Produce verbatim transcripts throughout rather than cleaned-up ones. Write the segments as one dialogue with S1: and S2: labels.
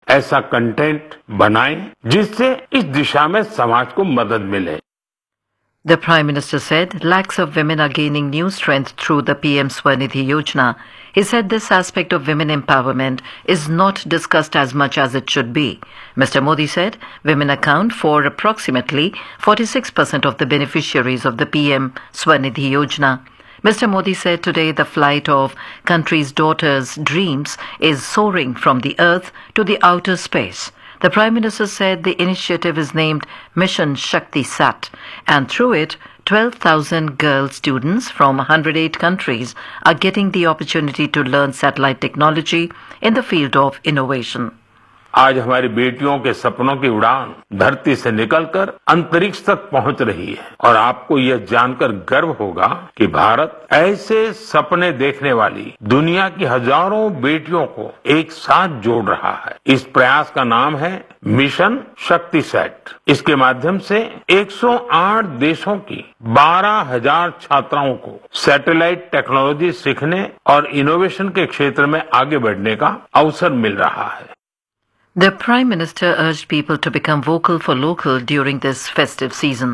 S1: ऐसा कंटेंट बनाएं जिससे इस दिशा में समाज को मदद मिले।
S2: The Prime Minister said lakhs of women are gaining new strength through the P M Swanidhi Yojana. He said this aspect of women empowerment is not discussed as much as it should be. Mister Modi said women account for approximately forty-six percent of the beneficiaries of the P M Swanidhi Yojana. Mister Modi said today the flight of country's daughters' dreams is soaring from the earth to the outer space. The Prime Minister said the initiative is named Mission Shakti Sat, and through it, twelve thousand girl students from one hundred eight countries are getting the opportunity to learn satellite technology in the field of innovation.
S1: आज हमारी बेटियों के सपनों की उड़ान धरती से निकलकर अंतरिक्ष तक पहुंच रही है और आपको यह जानकर गर्व होगा कि भारत ऐसे सपने देखने वाली दुनिया की हजारों बेटियों को एक साथ जोड़ रहा है। इस प्रयास का नाम है मिशन शक्ति सेट। इसके माध्यम से एक सौ आठ देशों की बारह हजार छात्राओं को सैटेलाइट टेक्नोलॉजी सीखने और इनोवेशन के क्षेत्र में आगे बढ़ने का अवसर मिल रहा है।
S2: The Prime Minister urged people to become vocal for local during this festive season.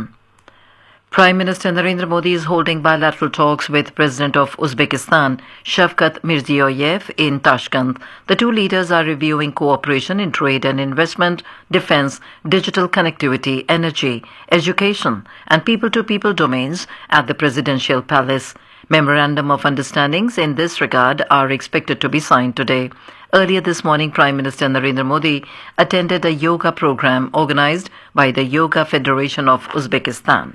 S2: Prime Minister Narendra Modi is holding bilateral talks with President of Uzbekistan, Shavkat Mirziyoyev, in Tashkent. The two leaders are reviewing cooperation in trade and investment, defense, digital connectivity, energy, education, and people-to-people domains at the Presidential Palace. Memorandum of understandings in this regard are expected to be signed today. Earlier this morning, Prime Minister Narendra Modi attended a yoga program organized by the Yoga Federation of Uzbekistan.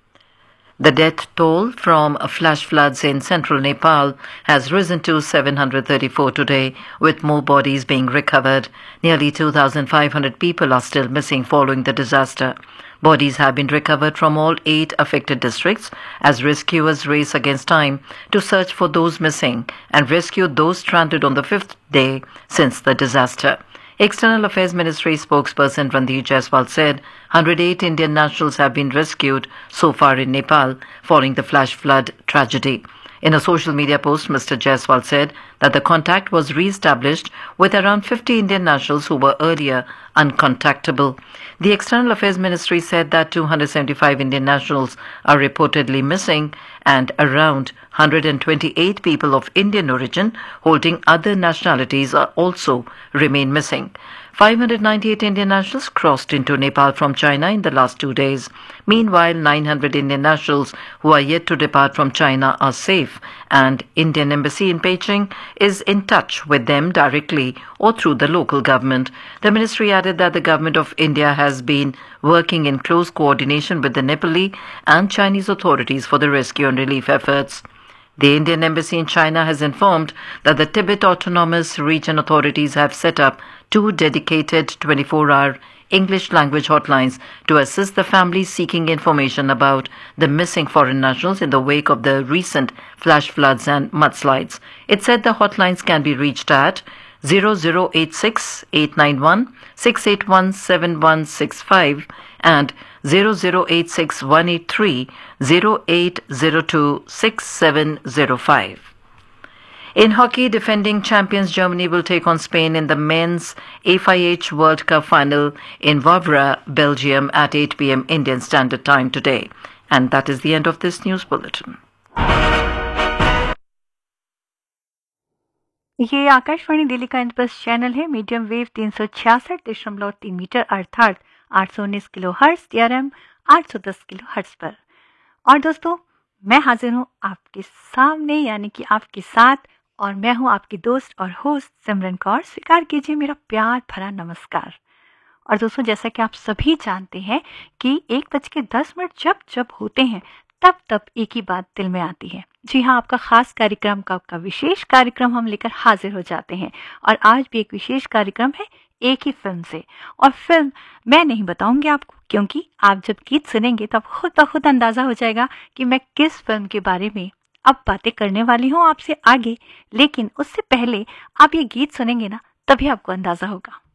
S2: The death toll from flash floods in central Nepal has risen to seven hundred thirty-four today, with more bodies being recovered. Nearly two thousand five hundred people are still missing following the disaster. Bodies have been recovered from all eight affected districts as rescuers race against time to search for those missing and rescue those stranded on the fifth day since the disaster. External Affairs Ministry spokesperson Randeep Jaiswal said one hundred eight Indian nationals have been rescued so far in Nepal following the flash flood tragedy. In a social media post, Mister Jaiswal said that the contact was re-established with around fifty Indian nationals who were earlier uncontactable. The External Affairs Ministry said that two hundred seventy-five Indian nationals are reportedly missing and around one hundred twenty-eight people of Indian origin holding other nationalities are also remain missing. five hundred ninety-eight Indian nationals crossed into Nepal from China in the last two days. Meanwhile, nine hundred Indian nationals who are yet to depart from China are safe, and Indian Embassy in Beijing is in touch with them directly or through the local government. The ministry added that the government of India has been working in close coordination with the Nepali and Chinese authorities for the rescue and relief efforts. The Indian Embassy in China has informed that the Tibet Autonomous Region authorities have set up two dedicated twenty-four hour English language hotlines to assist the families seeking information about the missing foreign nationals in the wake of the recent flash floods and mudslides. It said the hotlines can be reached at zero zero eight six eight nine one six eight one seven one six five and zero zero eight six one eight three zero eight zero two six seven zero five. In hockey, defending champions Germany will take on Spain in the men's F I H World Cup final in Wavre, Belgium at eight p m Indian Standard Time today. And that is the end of this news bulletin.
S3: ये आकाशवाणी दिल्ली का enterprise channel है। Medium wave तीन सौ छियासठ दशमलव तीन metre अर्थात आठ सौ उन्नीस kilo hertz, T R M आठ सौ दस किलो हर्ट्ज पर। और दोस्तों, मैं हाजिर हूँ आपके सामने यानी कि आपके साथ, और मैं हूँ आपकी दोस्त और होस्ट सिमरन कौर। स्वीकार कीजिए मेरा प्यार भरा नमस्कार। और दोस्तों, जैसा कि आप सभी जानते हैं कि एक बज के दस मिनट जब जब होते हैं तब तब एक ही बात दिल में आती है। जी हाँ, आपका खास कार्यक्रम का आपका विशेष कार्यक्रम हम लेकर हाजिर हो जाते हैं। और आज भी एक विशेष कार्यक्रम है एक ही फिल्म से। और फिल्म मैं नहीं बताऊंगी आपको, क्योंकि आप जब गीत सुनेंगे तब खुद ब खुद अंदाजा हो जाएगा कि मैं किस फिल्म के बारे में अब बातें करने वाली हूँ आपसे आगे। लेकिन उससे पहले आप ये गीत सुनेंगे ना, तभी आपको अंदाजा होगा।